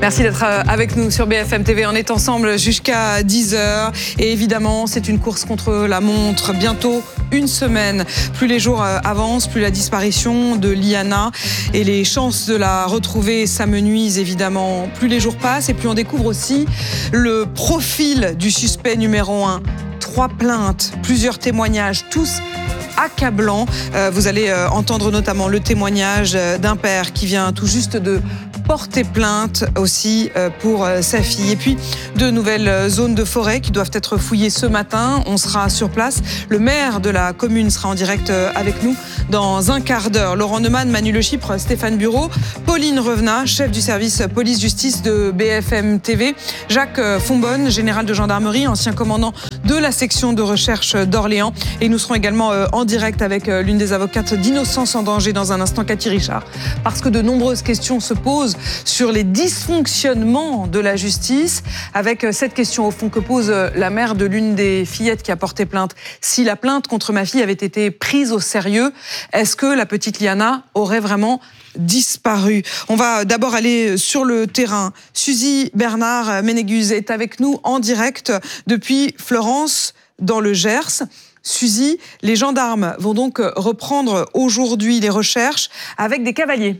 Merci d'être avec nous sur BFM TV. On est ensemble jusqu'à 10h. Et évidemment, c'est une course contre la montre. Bientôt une semaine. Plus les jours avancent, plus la disparition de Liana et les chances de la retrouver s'amenuisent évidemment. Plus les jours passent et plus on découvre aussi le profil du suspect numéro 1. 3 plaintes, plusieurs témoignages, tous accablant. Vous allez entendre notamment le témoignage d'un père qui vient tout juste de porter plainte aussi pour sa fille. Et puis, de nouvelles zones de forêt qui doivent être fouillées ce matin. On sera sur place. Le maire de la commune sera en direct avec nous dans un quart d'heure. Laurent Neumann, Manu Le Chypre, Stéphane Bureau, Pauline Revenat, chef du service police-justice de BFM TV, Jacques Fonbonne, général de gendarmerie, ancien commandant de la section de recherche d'Orléans. Et nous serons également en direct avec l'une des avocates d'Innocence en danger dans un instant, Cathy Richard. Parce que de nombreuses questions se posent sur les dysfonctionnements de la justice, avec cette question au fond que pose la mère de l'une des fillettes qui a porté plainte. Si la plainte contre ma fille avait été prise au sérieux, est-ce que la petite Liana aurait vraiment disparu? On va d'abord aller sur le terrain. Suzy Bernard Ménégus est avec nous en direct depuis Florence, dans le Gers. Suzy, les gendarmes vont donc reprendre aujourd'hui les recherches avec des cavaliers.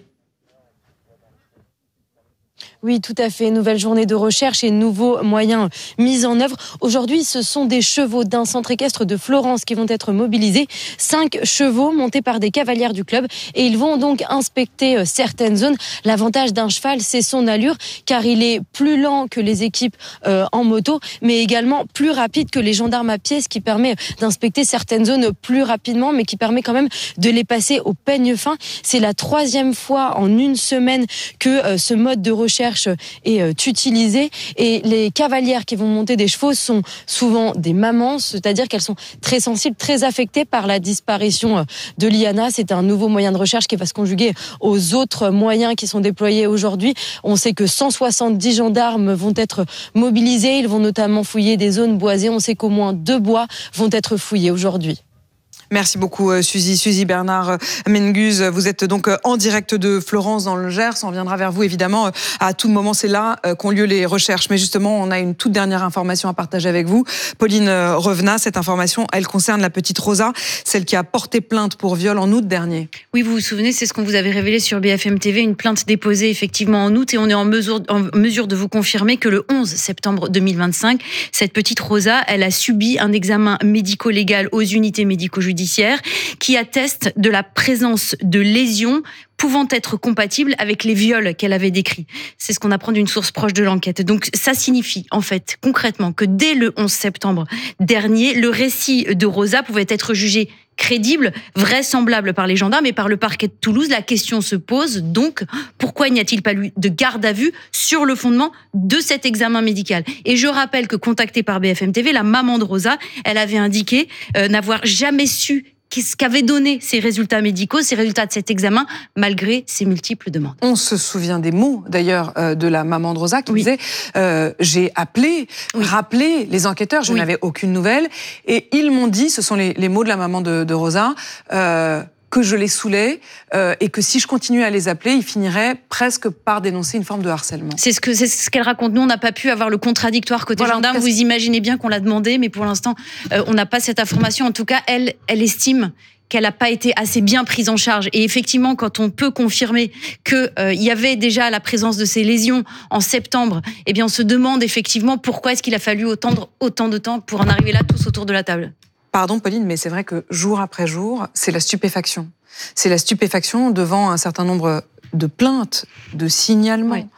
Oui, tout à fait. Nouvelle journée de recherche et nouveaux moyens mis en œuvre. Aujourd'hui, ce sont des chevaux d'un centre équestre de Florence qui vont être mobilisés. 5 chevaux montés par des cavalières du club. Et ils vont donc inspecter certaines zones. L'avantage d'un cheval, c'est son allure, car il est plus lent que les équipes en moto, mais également plus rapide que les gendarmes à pied, ce qui permet d'inspecter certaines zones plus rapidement, mais qui permet quand même de les passer au peigne fin. C'est la 3e fois en une semaine que ce mode de recherche est utilisé, et les cavalières qui vont monter des chevaux sont souvent des mamans, c'est-à-dire qu'elles sont très sensibles, très affectées par la disparition de Liana. C'est un nouveau moyen de recherche qui va se conjuguer aux autres moyens qui sont déployés aujourd'hui. On sait que 170 gendarmes vont être mobilisés, ils vont notamment fouiller des zones boisées. On sait qu'au moins 2 bois vont être fouillés aujourd'hui. Merci beaucoup Suzy. Suzy Bernard Ménégus, vous êtes donc en direct de Florence dans le Gers. On viendra vers vous évidemment à tout moment, c'est là qu'ont lieu les recherches. Mais justement, on a une toute dernière information à partager avec vous. Pauline Revenat, cette information, elle concerne la petite Rosa, celle qui a porté plainte pour viol en août dernier. Oui, vous vous souvenez, c'est ce qu'on vous avait révélé sur BFM TV, une plainte déposée effectivement en août, et on est en mesure de vous confirmer que le 11 septembre 2025, cette petite Rosa, elle a subi un examen médico-légal aux unités médico-judiciaires qui atteste de la présence de lésions pouvant être compatibles avec les viols qu'elle avait décrits. C'est ce qu'on apprend d'une source proche de l'enquête. Donc ça signifie en fait concrètement que dès le 11 septembre dernier, le récit de Rosa pouvait être jugé crédible, vraisemblable par les gendarmes et par le parquet de Toulouse. La question se pose donc, pourquoi n'y a-t-il pas eu de garde à vue sur le fondement de cet examen médical? Et je rappelle que, contactée par BFM TV, la maman de Rosa, elle avait indiqué n'avoir jamais su ce qu'avaient donné ces résultats médicaux, ces résultats de cet examen, malgré ses multiples demandes. On se souvient des mots, d'ailleurs, de la maman de Rosa qui disait j'ai appelé, rappelé les enquêteurs, je n'avais aucune nouvelle, et ils m'ont dit, ce sont les mots de la maman de Rosa, que je les saoulais et que si je continuais à les appeler, ils finiraient presque par dénoncer une forme de harcèlement. C'est ce qu'elle raconte. Nous, on n'a pas pu avoir le contradictoire côté gendarme. Vous imaginez bien qu'on l'a demandé, mais pour l'instant, on n'a pas cette information. En tout cas, elle estime qu'elle n'a pas été assez bien prise en charge. Et effectivement, quand on peut confirmer qu'il y avait déjà la présence de ces lésions en septembre, eh bien, on se demande effectivement pourquoi est-ce qu'il a fallu autant de temps pour en arriver là, tous autour de la table. Pardon Pauline, mais c'est vrai que jour après jour, c'est la stupéfaction. C'est la stupéfaction devant un certain nombre de plaintes, de signalements,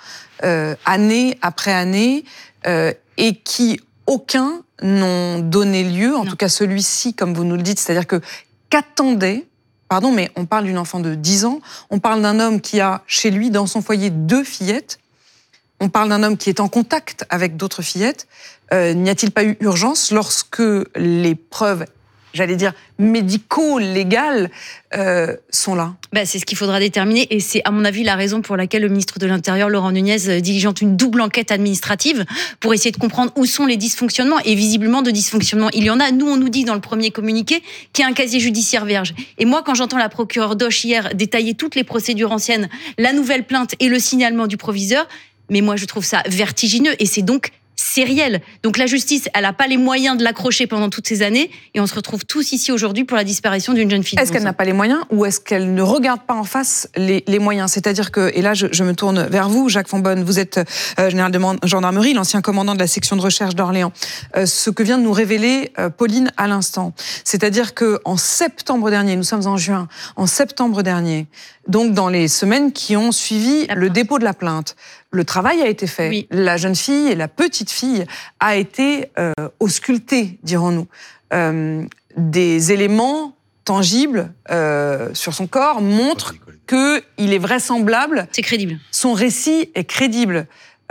année après année, et qui, aucun, n'ont donné lieu, en tout cas celui-ci, comme vous nous le dites, c'est-à-dire que qu'attendait, pardon, mais on parle d'une enfant de 10 ans, on parle d'un homme qui a chez lui, dans son foyer, 2 fillettes, on parle d'un homme qui est en contact avec d'autres fillettes. N'y a-t-il pas eu urgence lorsque les preuves, j'allais dire, médico-légales sont là? C'est ce qu'il faudra déterminer, et c'est à mon avis la raison pour laquelle le ministre de l'Intérieur, Laurent Nunez, diligente une double enquête administrative pour essayer de comprendre où sont les dysfonctionnements, et visiblement de dysfonctionnements il y en a. Nous, on nous dit dans le premier communiqué qu'il y a un casier judiciaire vierge. Et moi, quand j'entends la procureure Doche hier détailler toutes les procédures anciennes, la nouvelle plainte et le signalement du proviseur, Mais moi, je trouve ça vertigineux et c'est donc sériel. Donc la justice, elle n'a pas les moyens de l'accrocher pendant toutes ces années et on se retrouve tous ici aujourd'hui pour la disparition d'une jeune fille. Est-ce qu'elle n'a pas les moyens ou est-ce qu'elle ne regarde pas en face les moyens? C'est-à-dire que, et là je me tourne vers vous, Jacques Fonbonne, vous êtes général de gendarmerie, l'ancien commandant de la section de recherche d'Orléans. Ce que vient de nous révéler Pauline à l'instant, c'est-à-dire qu'en septembre dernier, nous sommes en juin, en septembre dernier, donc dans les semaines qui ont suivi le dépôt de la plainte, le travail a été fait. Oui. La jeune fille et la petite fille a été auscultée, dirons-nous. Des éléments tangibles sur son corps montrent qu'il est vraisemblable. C'est crédible. Son récit est crédible.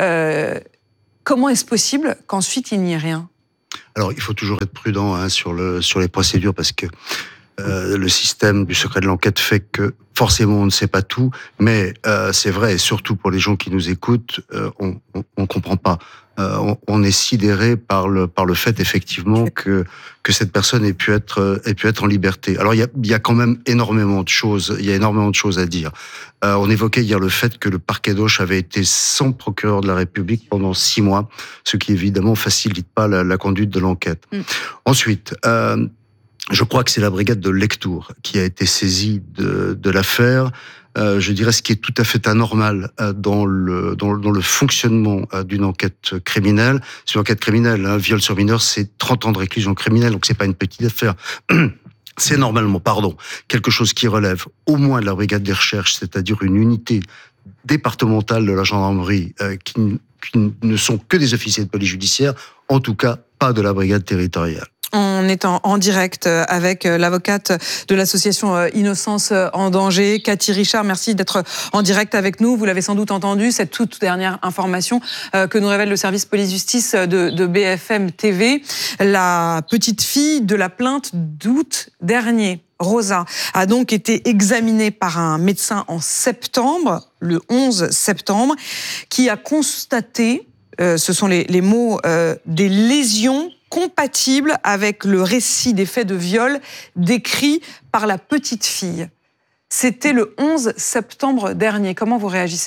Comment est-ce possible qu'ensuite il n'y ait rien? Alors, il faut toujours être prudent sur les procédures parce que le système du secret de l'enquête fait que forcément on ne sait pas tout, mais c'est vrai, et surtout pour les gens qui nous écoutent, on comprend pas. On est sidéré par le fait effectivement que cette personne ait pu être en liberté. Alors il y a quand même énormément de choses. Il y a énormément de choses à dire. On évoquait hier le fait que le parquet d'Auch avait été sans procureur de la République pendant 6 mois, ce qui évidemment facilite pas la conduite de l'enquête. Ensuite. Je crois que c'est la brigade de Lectoure qui a été saisie de l'affaire. Je dirais ce qui est tout à fait anormal dans le fonctionnement d'une enquête criminelle. C'est une enquête criminelle, viol sur mineur, c'est 30 ans de réclusion criminelle, donc c'est pas une petite affaire. C'est normalement, quelque chose qui relève au moins de la brigade des recherches, c'est-à-dire une unité départementale de la gendarmerie qui ne sont que des officiers de police judiciaire, en tout cas pas de la brigade territoriale. On est en direct avec l'avocate de l'association Innocence en danger, Cathy Richard. Merci d'être en direct avec nous. Vous l'avez sans doute entendu, cette toute dernière information que nous révèle le service police-justice de BFM TV. La petite fille de la plainte d'août dernier, Rosa, a donc été examinée par un médecin en septembre, le 11 septembre, qui a constaté, ce sont les mots, des lésions compatible avec le récit des faits de viol décrit par la petite fille. C'était le 11 septembre dernier. Comment vous réagissez ?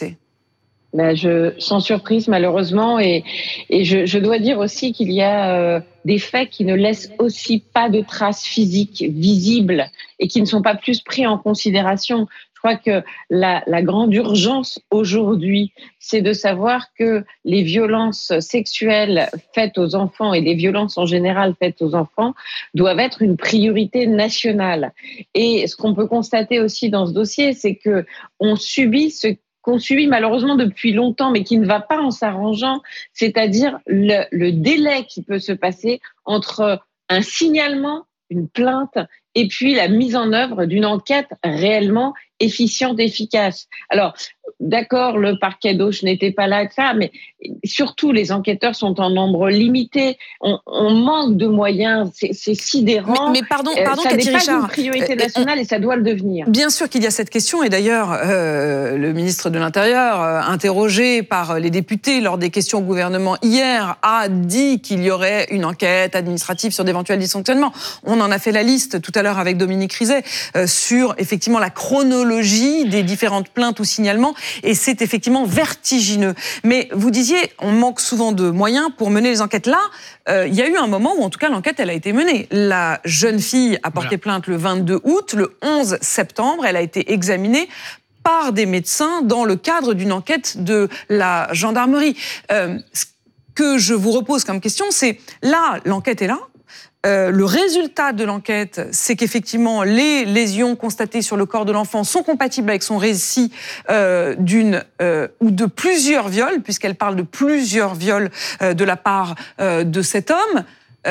Sans surprise, malheureusement, et je dois dire aussi qu'il y a des faits qui ne laissent aussi pas de traces physiques visibles et qui ne sont pas plus pris en considération. Je crois que la grande urgence aujourd'hui, c'est de savoir que les violences sexuelles faites aux enfants et les violences en général faites aux enfants doivent être une priorité nationale. Et ce qu'on peut constater aussi dans ce dossier, c'est que on subit ce qu'on subit malheureusement depuis longtemps, mais qui ne va pas en s'arrangeant, c'est-à-dire le délai qui peut se passer entre un signalement, une plainte, et puis la mise en œuvre d'une enquête réellement efficiente, efficace. Alors, d'accord, le parquet d'Auch n'était pas là, ça, mais surtout les enquêteurs sont en nombre limité. On manque de moyens, c'est sidérant. Mais pardon, ça Cathy n'est pas Richard, une priorité nationale et ça doit le devenir. Bien sûr qu'il y a cette question, et d'ailleurs, le ministre de l'Intérieur, interrogé par les députés lors des questions au gouvernement hier, a dit qu'il y aurait une enquête administrative sur d'éventuels dysfonctionnements. On en a fait la liste tout à l'heure avec Dominique Rizet sur effectivement la chronologie des différentes plaintes ou signalements, et c'est effectivement vertigineux. Mais vous disiez, on manque souvent de moyens pour mener les enquêtes. Là, il y a eu un moment où, en tout cas, l'enquête, elle a été menée. La jeune fille a porté plainte le 22 août, le 11 septembre, elle a été examinée par des médecins dans le cadre d'une enquête de la gendarmerie. Ce que je vous repose comme question, c'est, là, l'enquête est là. Le résultat de l'enquête, c'est qu'effectivement, les lésions constatées sur le corps de l'enfant sont compatibles avec son récit d'une ou de plusieurs viols, puisqu'elle parle de plusieurs viols de la part de cet homme.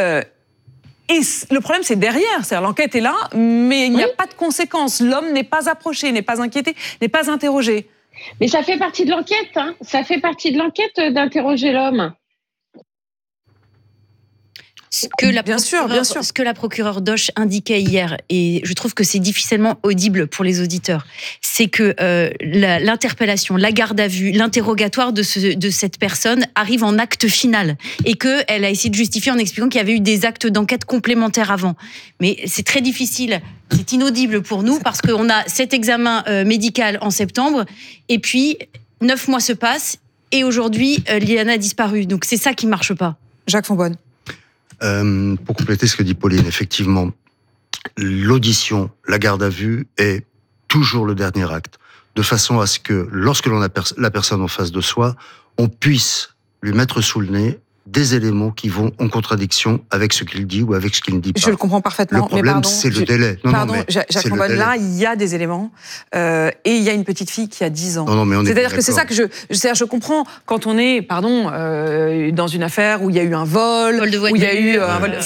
Et le problème, c'est derrière. C'est-à-dire, l'enquête est là, mais il n'y a pas de conséquences. L'homme n'est pas approché, n'est pas inquiété, n'est pas interrogé. Mais ça fait partie de l'enquête, hein. Ça fait partie de l'enquête d'interroger l'homme. Ce que la procureure d'Auch indiquait hier, et je trouve que c'est difficilement audible pour les auditeurs, c'est que l'interpellation, la garde à vue, l'interrogatoire de cette personne arrive en acte final, et qu'elle a essayé de justifier en expliquant qu'il y avait eu des actes d'enquête complémentaires avant. Mais c'est très difficile, c'est inaudible pour nous, parce qu'on a cet examen médical en septembre, et puis 9 mois se passent, et aujourd'hui, Liana a disparu. Donc c'est ça qui marche pas. Jacques Fonbonne. Pour compléter ce que dit Pauline, effectivement, l'audition, la garde à vue est toujours le dernier acte, de façon à ce que, lorsque l'on a la personne en face de soi, on puisse lui mettre sous le nez des éléments qui vont en contradiction avec ce qu'il dit ou avec ce qu'il ne dit pas. Je le comprends parfaitement. Le problème, c'est le délai. Jacques Fonbonne, là, il y a des éléments et il y a une petite fille qui a 10 ans. Non, mais on c'est-à-dire que c'est ça que je comprends quand on est, dans une affaire où il y a eu un vol de voiture, où il y a eu un vol,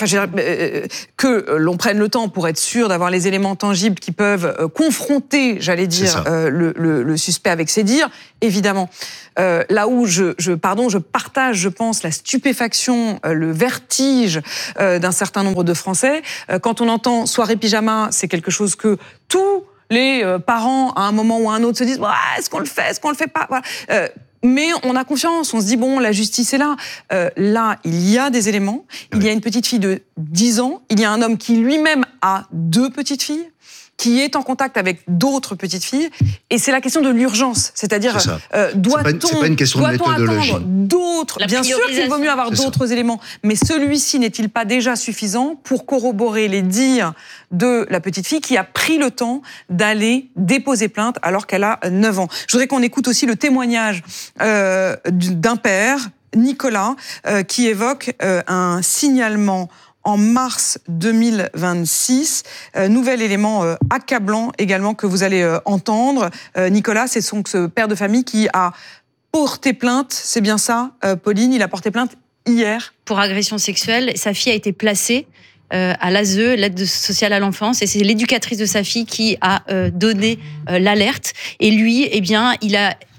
que l'on prenne le temps pour être sûr d'avoir les éléments tangibles qui peuvent confronter, j'allais dire, le suspect avec ses dires, évidemment. Là où je partage, je pense, la stupéfaction, le vertige d'un certain nombre de Français. Quand on entend soirée pyjama, c'est quelque chose que tous les parents, à un moment ou à un autre, se disent est-ce qu'on le fait, est-ce qu'on le fait pas, voilà. Mais on a confiance, on se dit la justice est là. Là, il y a des éléments. Il y a une petite fille de 10 ans. Il y a un homme qui lui-même a 2 petites filles, qui est en contact avec d'autres petites filles, et c'est la question de l'urgence, c'est-à-dire doit-on attendre d'autres. Bien sûr qu'il vaut mieux avoir d'autres éléments, mais celui-ci n'est-il pas déjà suffisant pour corroborer les dires de la petite fille qui a pris le temps d'aller déposer plainte alors qu'elle a 9 ans. Je voudrais qu'on écoute aussi le témoignage d'un père, Nicolas, qui évoque un signalement en mars 2026. Nouvel élément accablant également que vous allez entendre. Nicolas, c'est ce père de famille qui a porté plainte, c'est bien ça, Pauline, il a porté plainte hier. Pour agression sexuelle, sa fille a été placée à l'ASE, l'aide sociale à l'enfance, et c'est l'éducatrice de sa fille qui a donné l'alerte. Et lui, il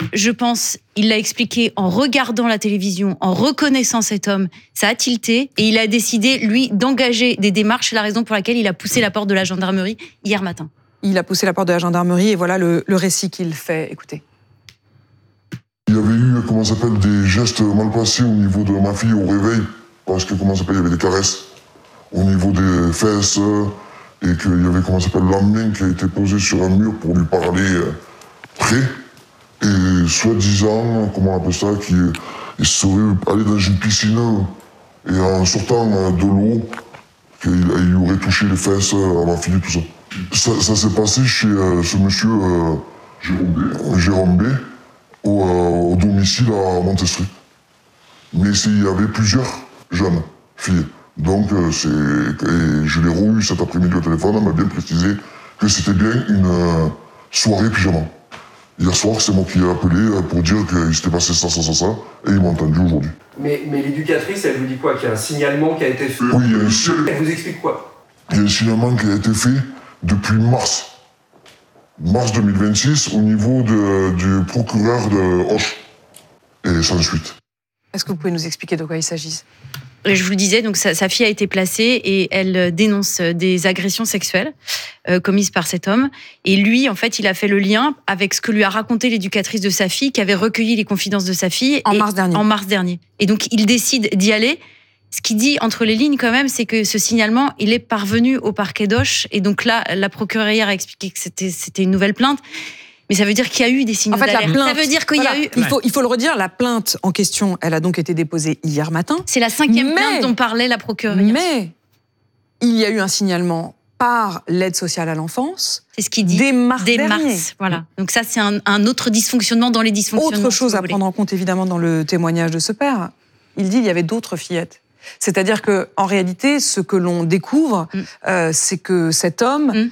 l'a expliqué en regardant la télévision, en reconnaissant cet homme. Ça a tilté et il a décidé, lui, d'engager des démarches. C'est la raison pour laquelle il a poussé la porte de la gendarmerie hier matin. Il a poussé la porte de la gendarmerie et voilà le récit qu'il fait. Écoutez. Il y avait eu, des gestes mal passés au niveau de ma fille au réveil, parce que, il y avait des caresses au niveau des fesses, et qu'il y avait, la main qui a été posée sur un mur pour lui parler près, et soi-disant, qu'il serait allé dans une piscine, et en sortant de l'eau, qu'il aurait touché les fesses à ma fille, tout ça. Ça s'est passé chez ce monsieur Jérôme B, au domicile à Montestry. Mais il y avait plusieurs jeunes filles. Donc, je l'ai re-eu cet après-midi au téléphone, elle m'a bien précisé que c'était bien une soirée pyjama. Hier soir, c'est moi qui ai appelé pour dire qu'il s'était passé ça, et ils m'ont entendu aujourd'hui. Mais l'éducatrice, elle vous dit quoi? Qu'il y a un signalement qui a été fait? Oui, il y a un signalement. Elle vous explique quoi? Il y a un signalement qui a été fait depuis mars 2026, au niveau du procureur de Auch, et sans suite. Est-ce que vous pouvez nous expliquer de quoi il s'agit? Je vous le disais, donc sa fille a été placée et elle dénonce des agressions sexuelles commises par cet homme. Et lui, en fait, il a fait le lien avec ce que lui a raconté l'éducatrice de sa fille, qui avait recueilli les confidences de sa fille en mars dernier. Et donc, il décide d'y aller. Ce qu'il dit entre les lignes, quand même, c'est que ce signalement, il est parvenu au parquet d'Auch. Et donc là, la procureure hier a expliqué que c'était une nouvelle plainte. Mais ça veut dire qu'il y a eu des signaux d'alerte. Ça veut dire qu'il y a eu... Il faut le redire, la plainte en question, elle a donc été déposée hier matin. C'est la 5e plainte dont parlait la procureure. Mais il y a eu un signalement par l'aide sociale à l'enfance. C'est ce qu'il dit. Dès mars dernier. Voilà. Donc ça, c'est un autre dysfonctionnement dans les dysfonctionnements. Autre chose à prendre en compte, évidemment, dans le témoignage de ce père. Il dit qu'il y avait d'autres fillettes. C'est-à-dire qu'en réalité, ce que l'on découvre, c'est que cet homme...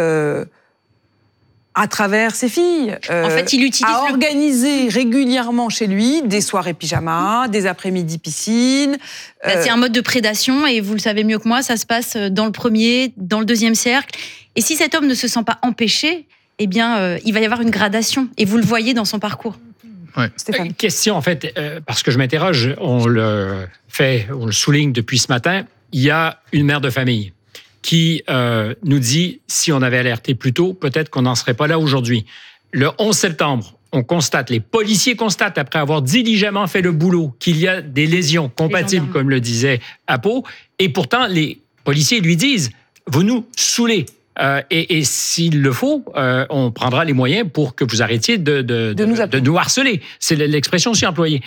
à travers ses filles, en fait, il utilise a organisé régulièrement chez lui des soirées pyjama, des après-midi piscine. C'est un mode de prédation et vous le savez mieux que moi, ça se passe dans le premier, dans le deuxième cercle. Et si cet homme ne se sent pas empêché, il va y avoir une gradation. Et vous le voyez dans son parcours. Ouais. Question, en fait, parce que je m'interroge, on le souligne depuis ce matin, il y a une mère de famille qui nous dit, si on avait alerté plus tôt, peut-être qu'on n'en serait pas là aujourd'hui. Le 11 septembre, les policiers constatent, après avoir diligemment fait le boulot, qu'il y a des lésions compatibles, comme le disait Apo, et pourtant, les policiers lui disent, vous nous saoulez. Et s'il le faut, on prendra les moyens pour que vous arrêtiez de nous harceler. C'est l'expression aussi employée.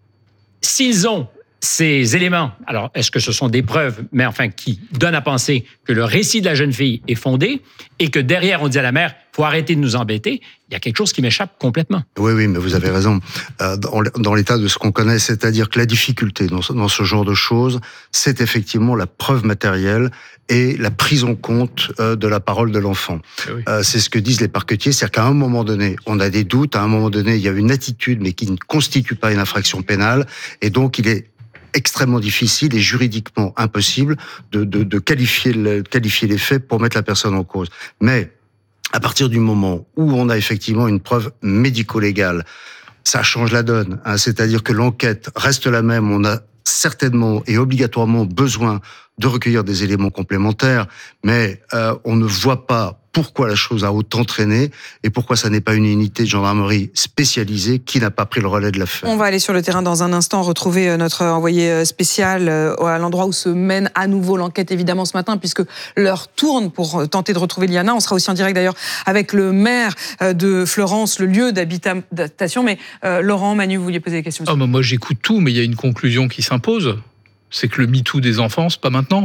S'ils ont ces éléments, alors est-ce que ce sont des preuves, mais enfin qui donnent à penser que le récit de la jeune fille est fondé et que derrière on dit à la mère, faut arrêter de nous embêter, il y a quelque chose qui m'échappe complètement. Oui, mais vous avez raison. Dans l'état de ce qu'on connaît, c'est-à-dire que la difficulté dans ce genre de choses, c'est effectivement la preuve matérielle et la prise en compte de la parole de l'enfant. Oui. C'est ce que disent les parquetiers, c'est-à-dire qu'à un moment donné, on a des doutes, à un moment donné, il y a une attitude, mais qui ne constitue pas une infraction pénale, et donc il est extrêmement difficile et juridiquement impossible de qualifier les faits pour mettre la personne en cause. Mais à partir du moment où on a effectivement une preuve médico-légale, ça change la donne. C'est-à-dire que l'enquête reste la même. On a certainement et obligatoirement besoin de recueillir des éléments complémentaires, mais on ne voit pas pourquoi la chose a autant traîné et pourquoi ça n'est pas une unité de gendarmerie spécialisée qui n'a pas pris le relais de l'affaire. On va aller sur le terrain dans un instant, retrouver notre envoyé spécial à l'endroit où se mène à nouveau l'enquête, évidemment, ce matin, puisque l'heure tourne pour tenter de retrouver Liana. On sera aussi en direct, d'ailleurs, avec le maire de Fleurance, le lieu d'habitation. Mais Laurent, Manu, vous vouliez poser des questions? Moi, j'écoute tout, mais il y a une conclusion qui s'impose. C'est que le MeToo des enfants, c'est pas maintenant.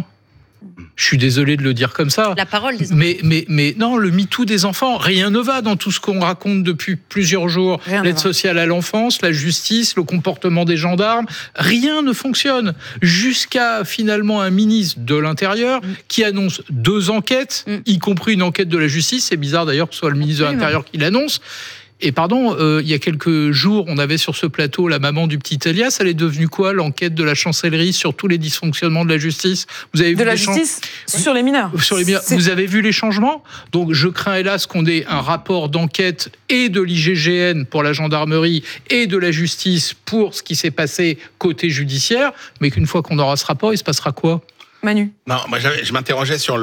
Je suis désolé de le dire comme ça. La parole des enfants. Mais non, le MeToo des enfants, rien ne va dans tout ce qu'on raconte depuis plusieurs jours. L'aide sociale à l'enfance, la justice, le comportement des gendarmes, rien ne fonctionne. Jusqu'à finalement un ministre de l'Intérieur qui annonce 2 enquêtes, y compris une enquête de la justice. C'est bizarre d'ailleurs que ce soit le ministre de l'Intérieur qui l'annonce. Et pardon, il y a quelques jours, on avait sur ce plateau la maman du petit Elias. Elle est devenue quoi, l'enquête de la chancellerie sur tous les dysfonctionnements de la justice? Vous avez vu la justice sur les mineurs. Sur les mineurs. Vous avez vu les changements? Donc je crains hélas qu'on ait un rapport d'enquête et de l'IGGN pour la gendarmerie et de la justice pour ce qui s'est passé côté judiciaire, mais qu'une fois qu'on aura ce rapport, il se passera quoi? Manu? Non, moi je m'interrogeais sur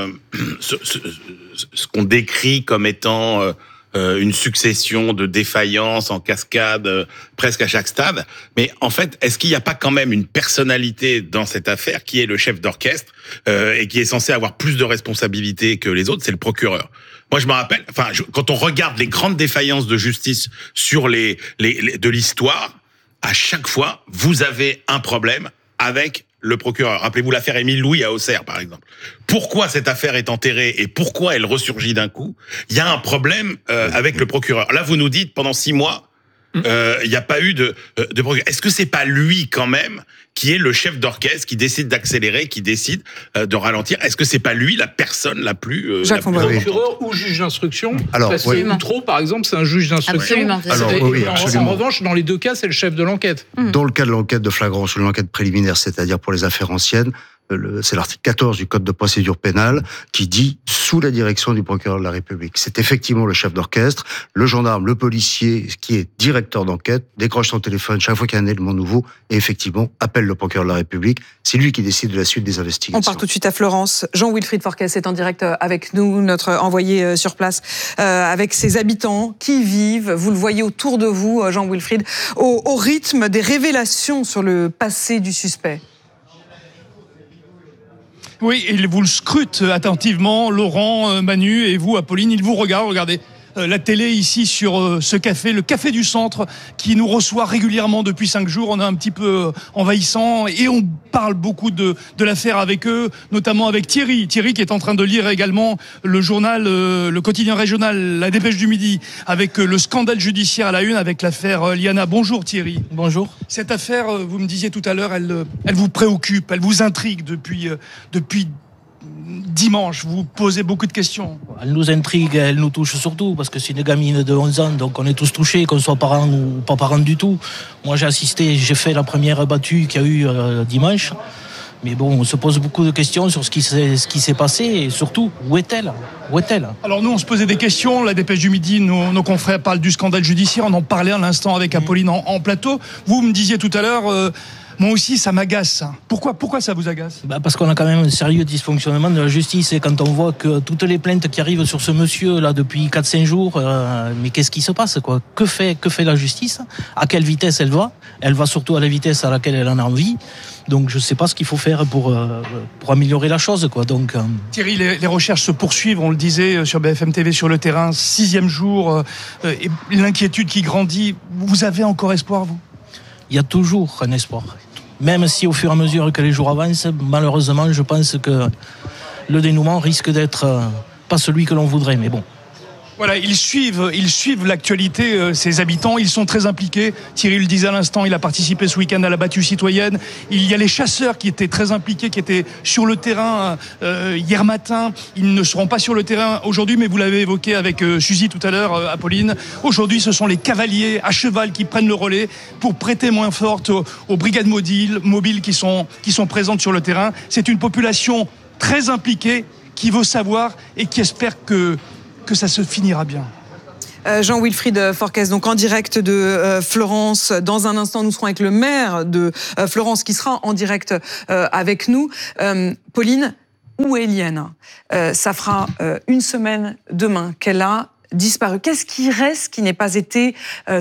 ce qu'on décrit comme étant une succession de défaillances en cascade presque à chaque stade. Mais en fait, est-ce qu'il n'y a pas quand même une personnalité dans cette affaire qui est le chef d'orchestre et qui est censé avoir plus de responsabilités que les autres? C'est le procureur. Moi, je me rappelle, quand on regarde les grandes défaillances de justice sur de l'histoire, à chaque fois, vous avez un problème avec le procureur. Rappelez-vous l'affaire Émile Louis à Auxerre, par exemple. Pourquoi cette affaire est enterrée et pourquoi elle ressurgit d'un coup? Il y a un problème avec le procureur. Là, vous nous dites, pendant 6 mois, il n'y a pas eu de procureur. Est-ce que c'est pas lui, quand même, qui est le chef d'orchestre, qui décide d'accélérer, qui décide de ralentir? Est-ce que c'est pas lui la personne la plus procureur ou juge d'instruction? Parce que Outreau, par exemple, c'est un juge d'instruction. Absolument. En revanche, dans les 2 cas, c'est le chef de l'enquête. Dans le cas de l'enquête de flagrance ou de l'enquête préliminaire, c'est-à-dire pour les affaires anciennes, c'est l'article 14 du Code de procédure pénale qui dit sous la direction du procureur de la République. C'est effectivement le chef d'orchestre, le gendarme, le policier qui est directeur d'enquête, décroche son téléphone chaque fois qu'il y a un élément nouveau et effectivement appelle le procureur de la République. C'est lui qui décide de la suite des investigations. On part tout de suite à Florence. Jean-Wilfried Forquès est en direct avec nous, notre envoyé sur place, avec ses habitants qui vivent, vous le voyez autour de vous, Jean-Wilfried, au rythme des révélations sur le passé du suspect. Oui, il vous le scrute attentivement, Laurent, Manu et vous, Apolline, il vous regarde, regardez. La télé ici sur ce café, le Café du Centre, qui nous reçoit régulièrement depuis 5 jours. On est un petit peu envahissant et on parle beaucoup de l'affaire avec eux, notamment avec Thierry. Thierry qui est en train de lire également le journal, le quotidien régional, La Dépêche du Midi, avec le scandale judiciaire à la une, avec l'affaire Liana. Bonjour Thierry. Bonjour. Cette affaire, vous me disiez tout à l'heure, elle vous préoccupe, elle vous intrigue depuis dimanche, vous posez beaucoup de questions. Elle nous intrigue, elle nous touche surtout, parce que c'est une gamine de 11 ans, donc on est tous touchés, qu'on soit parents ou pas parents du tout. Moi j'ai fait la première battue qu'il y a eu dimanche, mais bon, on se pose beaucoup de questions sur ce qui s'est passé, et surtout, où est-elle? Alors nous, on se posait des questions, La Dépêche du Midi, nos confrères parlent du scandale judiciaire, on en parlait à l'instant avec Apolline en plateau. Vous me disiez tout à l'heure... Moi aussi, ça m'agace. Pourquoi ça vous agace ? Parce qu'on a quand même un sérieux dysfonctionnement de la justice. Et quand on voit que toutes les plaintes qui arrivent sur ce monsieur là depuis 4-5 jours, mais qu'est-ce qui se passe, quoi ? Que fait la justice ? À quelle vitesse elle va ? Elle va surtout à la vitesse à laquelle elle en a envie. Donc je ne sais pas ce qu'il faut faire pour améliorer la chose, quoi. Donc Thierry, les recherches se poursuivent, on le disait sur BFM TV sur le terrain, 6e jour, et l'inquiétude qui grandit. Vous avez encore espoir, vous ? Il y a toujours un espoir. Même si au fur et à mesure que les jours avancent, malheureusement, je pense que le dénouement risque d'être pas celui que l'on voudrait, mais bon. Voilà, ils suivent l'actualité, ces habitants, ils sont très impliqués. Thierry le disait à l'instant, il a participé ce week-end à la battue citoyenne. Il y a les chasseurs qui étaient très impliqués, qui étaient sur le terrain hier matin. Ils ne seront pas sur le terrain aujourd'hui, mais vous l'avez évoqué avec Suzy tout à l'heure, Apolline. Aujourd'hui, ce sont les cavaliers à cheval qui prennent le relais pour prêter main forte aux brigades mobiles qui sont présentes sur le terrain. C'est une population très impliquée qui veut savoir et qui espère que ça se finira bien. Jean-Wilfried Forquès, donc en direct de Florence. Dans un instant, nous serons avec le maire de Florence qui sera en direct avec nous. Pauline, où est Liana ? Ça fera une semaine demain qu'elle a disparu. Qu'est-ce qui reste qui n'ait pas été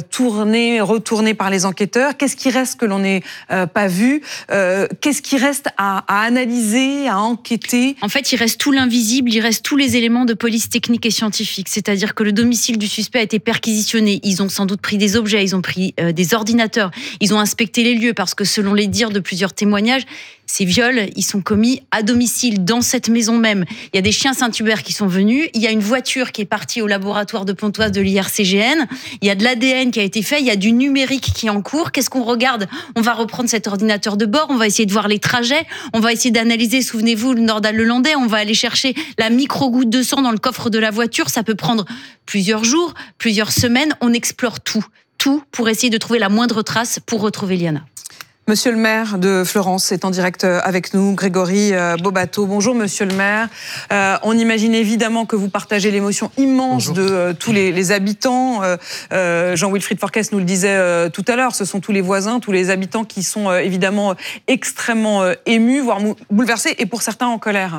retourné par les enquêteurs ? Qu'est-ce qui reste que l'on n'ait pas vu ? Qu'est-ce qui reste à analyser, à enquêter ? En fait, il reste tout l'invisible, il reste tous les éléments de police technique et scientifique. C'est-à-dire que le domicile du suspect a été perquisitionné. Ils ont sans doute pris des objets, ils ont pris des ordinateurs, ils ont inspecté les lieux parce que selon les dires de plusieurs témoignages, ces viols, ils sont commis à domicile, dans cette maison même. Il y a des chiens Saint-Hubert qui sont venus, il y a une voiture qui est partie au laboratoire de Pontoise de l'IRCGN, il y a de l'ADN qui a été fait, il y a du numérique qui est en cours. Qu'est-ce qu'on regarde ? On va reprendre cet ordinateur de bord, on va essayer de voir les trajets, on va essayer d'analyser, souvenez-vous, le Nordal-Lelandais, on va aller chercher la micro-goutte de sang dans le coffre de la voiture, ça peut prendre plusieurs jours, plusieurs semaines, on explore tout pour essayer de trouver la moindre trace pour retrouver Liana. Monsieur le maire de Florence est en direct avec nous, Grégory Bobato. Bonjour monsieur le maire. On imagine évidemment que vous partagez l'émotion immense de tous les habitants. Jean-Wilfried Forquès nous le disait tout à l'heure, ce sont tous les voisins, tous les habitants qui sont évidemment extrêmement émus, voire bouleversés et pour certains en colère.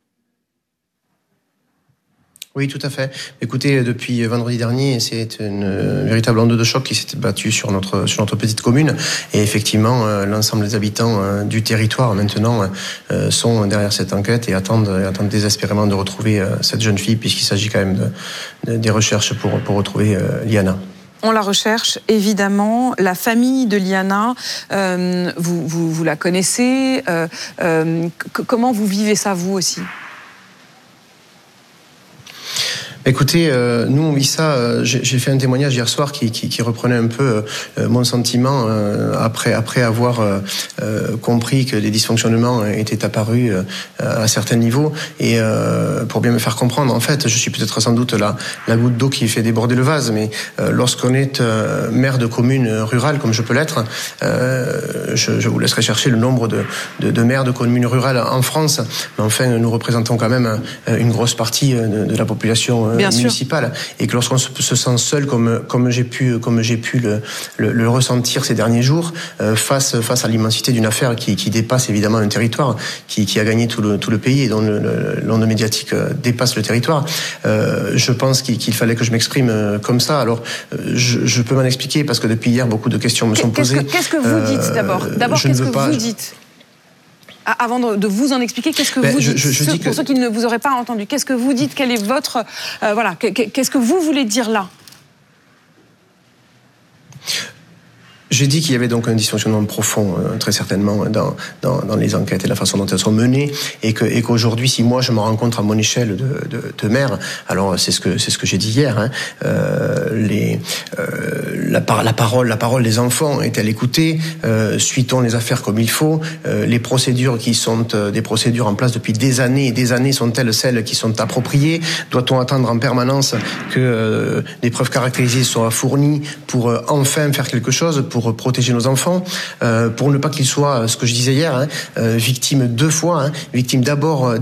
Oui, tout à fait. Écoutez, depuis vendredi dernier, c'est une véritable onde de choc qui s'est battue sur notre petite commune. Et effectivement, l'ensemble des habitants du territoire maintenant sont derrière cette enquête et attendent désespérément de retrouver cette jeune fille, puisqu'il s'agit quand même des recherches pour retrouver Liana. On la recherche, évidemment. La famille de Liana, vous la connaissez. Comment vous vivez ça, vous aussi ? Écoutez, nous on vit ça. J'ai fait un témoignage hier soir qui reprenait un peu mon sentiment après avoir compris que des dysfonctionnements étaient apparus à certains niveaux. Et pour bien me faire comprendre, en fait, je suis peut-être sans doute la goutte d'eau qui fait déborder le vase. Mais lorsqu'on est maire de commune rurale, comme je peux l'être, je vous laisserai chercher le nombre de maires de communes rurales en France. Mais enfin, nous représentons quand même une grosse partie de la population municipale, et que lorsqu'on se sent seul, comme j'ai pu le ressentir ces derniers jours, face à l'immensité d'une affaire qui dépasse évidemment un territoire, qui a gagné tout le pays et dont l'onde médiatique dépasse le territoire, je pense qu'il fallait que je m'exprime comme ça. Alors, je peux m'en expliquer parce que depuis hier, beaucoup de questions me sont posées. Qu'est-ce que vous dites d'abord ? Qu'est-ce que vous dites ? Avant de vous en expliquer, qu'est-ce que vous dites pour ceux qui ne vous auraient pas entendu, qu'est-ce que vous dites ? Quel est votre... qu'est-ce que vous voulez dire là ? J'ai dit qu'il y avait donc un dysfonctionnement profond, très certainement, dans les enquêtes et la façon dont elles sont menées, et qu'aujourd'hui, si moi je me rencontre à mon échelle de maire, alors c'est ce que j'ai dit hier, hein, la parole des enfants est-elle écoutée, suit-on les affaires comme il faut, les procédures qui sont des procédures en place depuis des années et des années sont-elles celles qui sont appropriées, doit-on attendre en permanence que des preuves caractérisées soient fournies pour enfin faire quelque chose, pour protéger nos enfants, pour ne pas qu'ils soient, ce que je disais hier, victimes 2 fois, victimes d'abord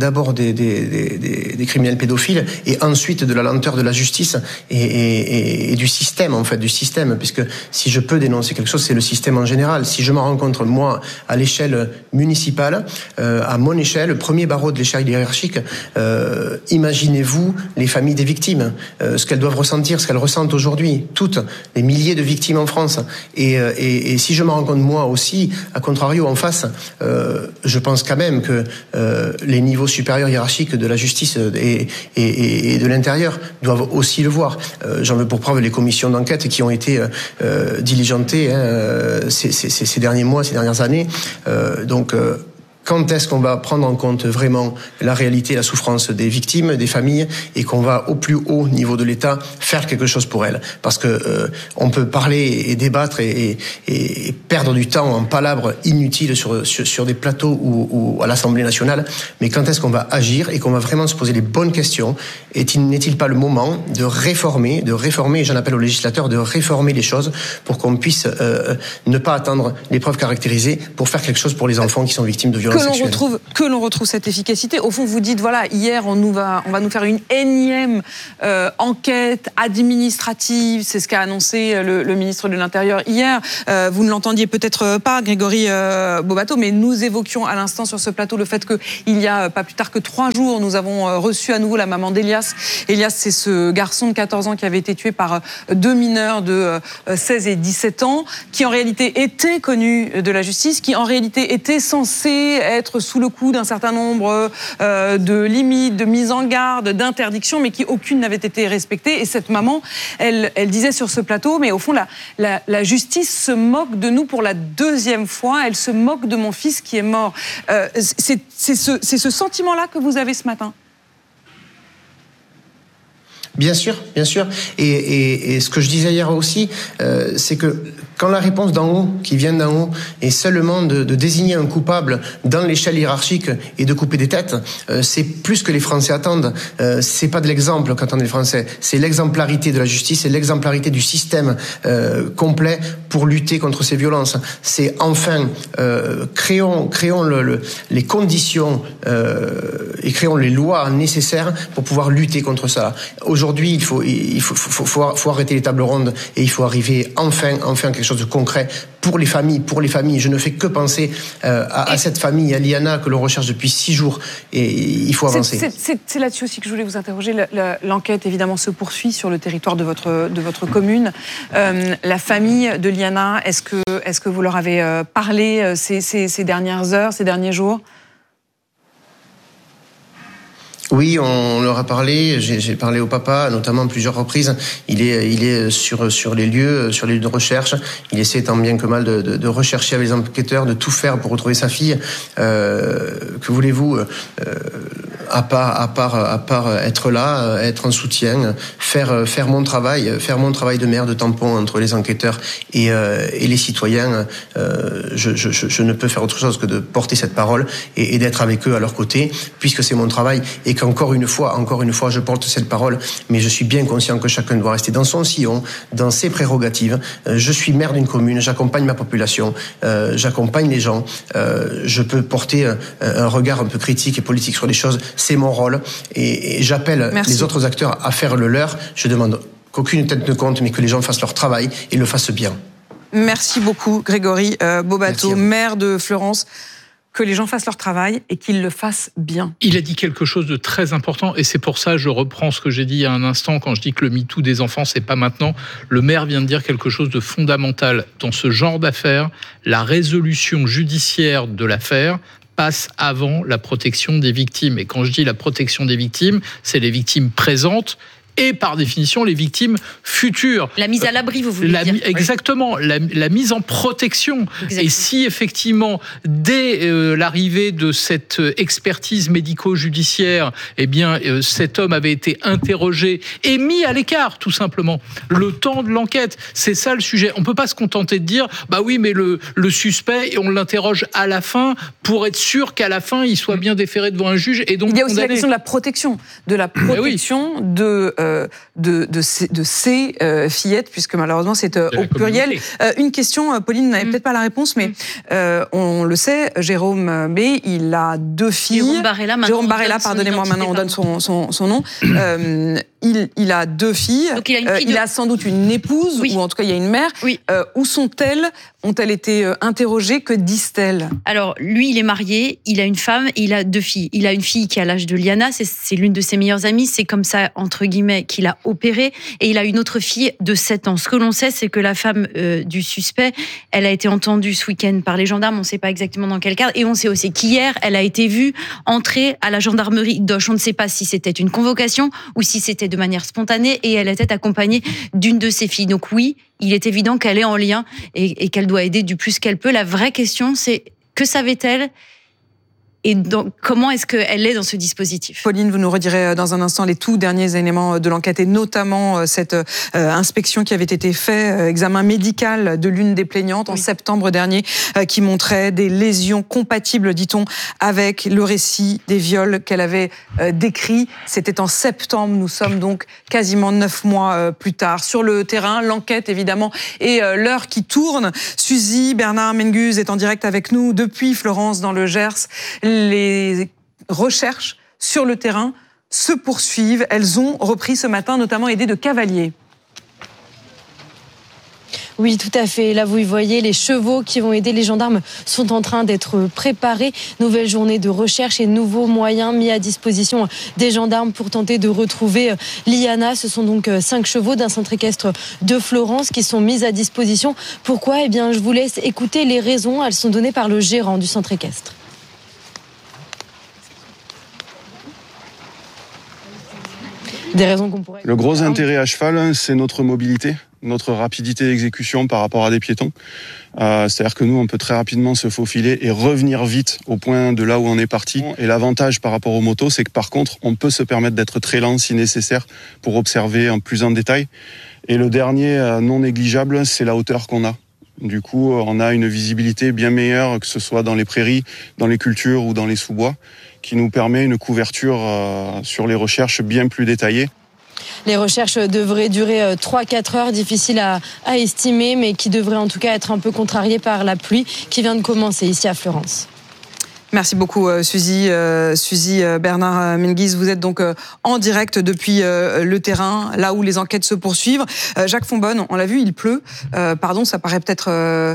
des criminels pédophiles et ensuite de la lenteur de la justice et du système, en fait, du système, puisque si je peux dénoncer quelque chose, c'est le système en général. Si je m'en rencontre, moi, à l'échelle municipale, à mon échelle, premier barreau de l'échelle hiérarchique, imaginez-vous les familles des victimes, ce qu'elles doivent ressentir, ce qu'elles ressentent aujourd'hui, toutes les milliers de victimes en France. Et si je me rends compte moi aussi, à contrario en face, je pense quand même que les niveaux supérieurs hiérarchiques de la justice et de l'intérieur doivent aussi le voir. J'en veux pour preuve les commissions d'enquête qui ont été diligentées ces derniers mois, ces dernières années. Quand est-ce qu'on va prendre en compte vraiment la réalité, la souffrance des victimes, des familles, et qu'on va au plus haut niveau de l'État faire quelque chose pour elles? Parce que on peut parler et débattre et perdre du temps en palabres inutiles sur des plateaux ou à l'Assemblée nationale, mais quand est-ce qu'on va agir et qu'on va vraiment se poser les bonnes questions? N'est-il pas le moment de réformer, et j'en appelle aux législateurs de réformer les choses pour qu'on puisse ne pas attendre les preuves caractérisées pour faire quelque chose pour les enfants qui sont victimes de violences? Que l'on retrouve cette efficacité. Au fond, vous dites, voilà, hier, on va nous faire une énième enquête administrative. C'est ce qu'a annoncé le ministre de l'Intérieur hier. Vous ne l'entendiez peut-être pas, Grégory Bobato, mais nous évoquions à l'instant sur ce plateau le fait qu'il y a pas plus tard que 3 jours, nous avons reçu à nouveau la maman d'Elias. Elias, c'est ce garçon de 14 ans qui avait été tué par 2 mineurs de 16 et 17 ans, qui en réalité était connu de la justice, qui en réalité était censé être sous le coup d'un certain nombre de limites, de mises en garde, d'interdictions, mais qui aucune n'avait été respectée. Et cette maman, elle disait sur ce plateau, mais au fond, la justice se moque de nous pour la 2e fois. Elle se moque de mon fils qui est mort. C'est ce sentiment-là que vous avez ce matin? Bien sûr. Et ce que je disais hier aussi, c'est que quand la réponse d'en haut, qui vient d'en haut, est seulement de désigner un coupable dans l'échelle hiérarchique et de couper des têtes, c'est plus que les Français attendent. C'est pas de l'exemple qu'attendent les Français, c'est l'exemplarité de la justice, c'est l'exemplarité du système complet pour lutter contre ces violences. C'est enfin créons les conditions et créons les lois nécessaires pour pouvoir lutter contre ça. Aujourd'hui, il faut arrêter les tables rondes et il faut arriver enfin quelque chose de concret pour les familles. Je ne fais que penser à cette famille, à Liana, que l'on recherche depuis 6 jours, et il faut avancer. C'est là-dessus aussi que je voulais vous interroger. L'enquête, évidemment, se poursuit sur le territoire de votre commune. La famille de Liana, est-ce que vous leur avez parlé ces dernières heures, ces derniers jours ? Oui, on leur a parlé. J'ai parlé au papa, notamment à plusieurs reprises. Il est sur les lieux de recherche. Il essaie tant bien que mal de rechercher avec les enquêteurs, de tout faire pour retrouver sa fille. Que voulez-vous, à part être là, être en soutien, faire mon travail de maire, de tampon entre les enquêteurs et les citoyens. Je ne peux faire autre chose que de porter cette parole et d'être avec eux à leur côté, puisque c'est mon travail. Et qu'encore une fois, je porte cette parole, mais je suis bien conscient que chacun doit rester dans son sillon, dans ses prérogatives. Je suis maire d'une commune, j'accompagne ma population, j'accompagne les gens, je peux porter un regard un peu critique et politique sur les choses, c'est mon rôle, et j'appelle les autres acteurs à faire le leur. Je demande qu'aucune tête ne compte, mais que les gens fassent leur travail et le fassent bien. Merci beaucoup, Grégory Bobato, maire de Fleurance. Que les gens fassent leur travail et qu'ils le fassent bien. Il a dit quelque chose de très important, et c'est pour ça que je reprends ce que j'ai dit il y a un instant quand je dis que le MeToo des enfants, c'est pas maintenant. Le maire vient de dire quelque chose de fondamental. Dans ce genre d'affaires, la résolution judiciaire de l'affaire passe avant la protection des victimes. Et quand je dis la protection des victimes, c'est les victimes présentes et par définition les victimes futures. La mise à l'abri, vous voulez dire. Exactement, la mise en protection. Exactement. Et si effectivement, dès l'arrivée de cette expertise médico-judiciaire, eh bien, cet homme avait été interrogé et mis à l'écart, tout simplement, le temps de l'enquête. C'est ça le sujet. On ne peut pas se contenter de dire, bah oui, mais le suspect, et on l'interroge à la fin pour être sûr qu'à la fin, il soit bien déféré devant un juge et donc il y a aussi condamné. la question de la protection, de de ces fillettes, puisque malheureusement c'est au pluriel. Une question, Pauline n'avait peut-être pas la réponse, mais on le sait, Jérôme B, il a 2 filles. Jérôme Barella, pardonnez-moi, maintenant on donne son nom. Il a 2 filles. Donc il a sans doute une épouse, ou en tout cas il y a une mère. Où sont-elles? Ont-elles été interrogées? Que disent-elles? Alors, lui, il est marié, il a une femme, et il a 2 filles. Il a une fille qui a l'âge de Liana, c'est l'une de ses meilleures amies, c'est comme ça, entre guillemets, qu'il a opéré, et il a une autre fille de 7 ans. Ce que l'on sait, c'est que la femme du suspect, elle a été entendue ce week-end par les gendarmes, on ne sait pas exactement dans quel cadre, et on sait aussi qu'hier, elle a été vue entrer à la gendarmerie d'Auch. On ne sait pas si c'était une convocation ou si c'était de manière spontanée, et elle était accompagnée d'une de ses filles. Donc oui, il est évident qu'elle est en lien et qu'elle doit aider du plus qu'elle peut. La vraie question, c'est que savait-elle et donc, comment est-ce qu'elle est dans ce dispositif? Pauline, vous nous redirez dans un instant les tout derniers éléments de l'enquête et notamment cette inspection qui avait été faite, examen médical de l'une des plaignantes en septembre dernier, qui montrait des lésions compatibles, dit-on, avec le récit des viols qu'elle avait décrit. C'était en septembre, nous sommes donc quasiment 9 mois plus tard. Sur le terrain, l'enquête évidemment et l'heure qui tourne. Suzy Bernard-Menguz est en direct avec nous depuis Florence dans le Gers. Les recherches sur le terrain se poursuivent. Elles ont repris ce matin, notamment aidées de cavaliers. Oui, tout à fait. Là, vous y voyez, les chevaux qui vont aider les gendarmes sont en train d'être préparés. Nouvelle journée de recherche et nouveaux moyens mis à disposition des gendarmes pour tenter de retrouver Liana. Ce sont donc 5 chevaux d'un centre équestre de Florence qui sont mis à disposition. Pourquoi? Eh bien, je vous laisse écouter les raisons. Elles sont données par le gérant du centre équestre. Des raisons qu'on pourrait... Le gros intérêt à cheval, c'est notre mobilité, notre rapidité d'exécution par rapport à des piétons. C'est-à-dire que nous, on peut très rapidement se faufiler et revenir vite au point de là où on est parti. Et l'avantage par rapport aux motos, c'est que par contre, on peut se permettre d'être très lent si nécessaire pour observer plus en détail. Et le dernier non négligeable, c'est la hauteur qu'on a. Du coup, on a une visibilité bien meilleure, que ce soit dans les prairies, dans les cultures ou dans les sous-bois, qui nous permet une couverture sur les recherches bien plus détaillée. Les recherches devraient durer 3-4 heures, difficiles à estimer, mais qui devraient en tout cas être un peu contrariées par la pluie qui vient de commencer ici à Florence. Merci beaucoup Suzy Bernard-Menguz. Vous êtes donc en direct depuis le terrain, là où les enquêtes se poursuivent. Jacques Fonbonne, on l'a vu, il pleut. Pardon, ça paraît peut-être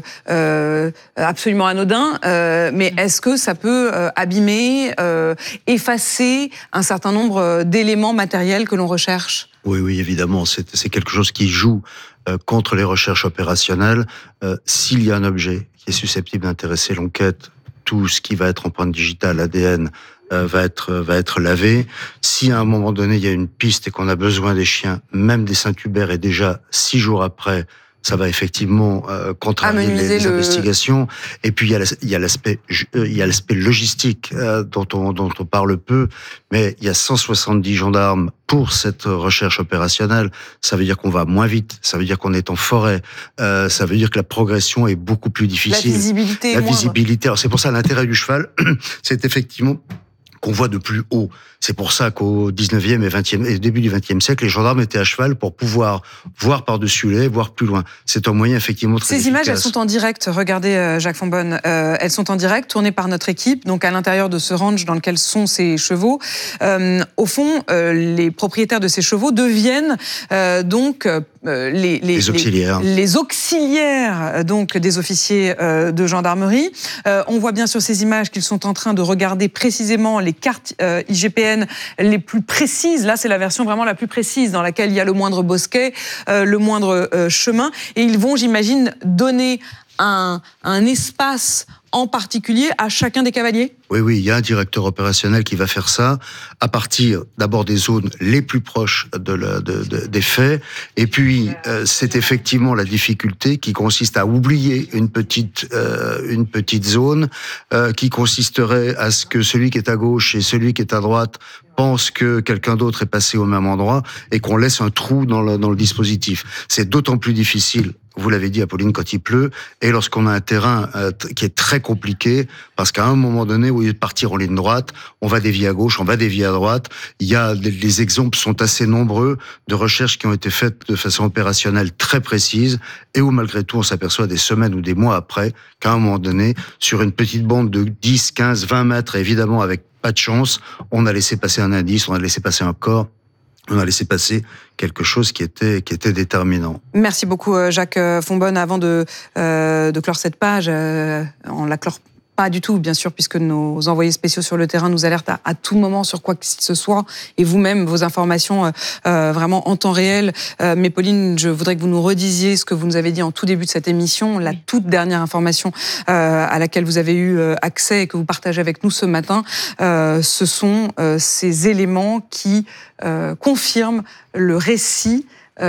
absolument anodin, mais est-ce que ça peut abîmer, effacer un certain nombre d'éléments matériels que l'on recherche? Oui, évidemment, c'est quelque chose qui joue contre les recherches opérationnelles. S'il y a un objet qui est susceptible d'intéresser l'enquête, tout ce qui va être empreinte digitale, ADN, va être lavé. Si à un moment donné, il y a une piste et qu'on a besoin des chiens, même des Saint-Hubert, et déjà 6 jours après, ça va effectivement contrarier les investigations. Et puis il y a l'aspect logistique dont on parle peu, mais il y a 170 gendarmes pour cette recherche opérationnelle. Ça veut dire qu'on va moins vite, ça veut dire qu'on est en forêt, ça veut dire que la progression est beaucoup plus difficile. La visibilité. Alors c'est pour ça l'intérêt du cheval, c'est effectivement qu'on voit de plus haut. C'est pour ça qu'au 19e et 20e et début du 20e siècle, les gendarmes étaient à cheval pour pouvoir voir par-dessus les, voir plus loin. C'est un moyen effectivement très efficace. Ces images, elles sont en direct. Regardez, Jacques Fonbonne, elles sont en direct, tournées par notre équipe, donc à l'intérieur de ce ranch dans lequel sont ces chevaux. Au fond, les propriétaires de ces chevaux deviennent donc les auxiliaires. Les auxiliaires donc des officiers de gendarmerie. On voit bien sur ces images qu'ils sont en train de regarder précisément les cartes IGPN les plus précises. Là, c'est la version vraiment la plus précise dans laquelle il y a le moindre bosquet, le moindre chemin. Et ils vont, j'imagine, donner un espace en particulier à chacun des cavaliers? Oui, il y a un directeur opérationnel qui va faire ça à partir d'abord des zones les plus proches des faits. Et puis, c'est effectivement la difficulté qui consiste à oublier une petite zone qui consisterait à ce que celui qui est à gauche et celui qui est à droite pense que quelqu'un d'autre est passé au même endroit et qu'on laisse un trou dans le dispositif. C'est d'autant plus difficile vous l'avez dit, Apolline, quand il pleut, et lorsqu'on a un terrain qui est très compliqué, parce qu'à un moment donné, au lieu de partir en ligne droite, on va dévier à gauche, on va dévier à droite. Les exemples sont assez nombreux de recherches qui ont été faites de façon opérationnelle très précise, et où malgré tout, on s'aperçoit des semaines ou des mois après, qu'à un moment donné, sur une petite bande de 10, 15, 20 mètres, évidemment avec pas de chance, on a laissé passer un indice, on a laissé passer un corps, on a laissé passer quelque chose qui était déterminant. Merci beaucoup Jacques Fonbonne. Avant de clore cette page, on la clore pas du tout, bien sûr, puisque nos envoyés spéciaux sur le terrain nous alertent à tout moment sur quoi que ce soit, et vous-même, vos informations vraiment en temps réel. Mais Pauline, je voudrais que vous nous redisiez ce que vous nous avez dit en tout début de cette émission, la toute dernière information à laquelle vous avez eu accès et que vous partagez avec nous ce matin. Ce sont ces éléments qui confirment le récit